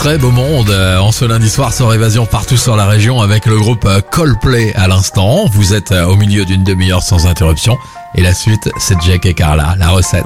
très beau monde en ce lundi soir sur Évasion partout sur la région avec le groupe Coldplay à l'instant. Vous êtes au milieu d'une demi-heure sans interruption et la suite c'est Jack et Carla, la recette.